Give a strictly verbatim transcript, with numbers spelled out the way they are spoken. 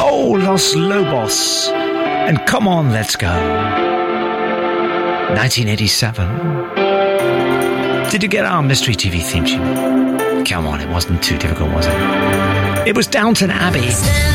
Oh, Los Lobos. And Come On, Let's Go. nineteen eighty-seven. Did you get our Mystery T V theme tune? Come on, it wasn't too difficult, was it? It was Downton Abbey.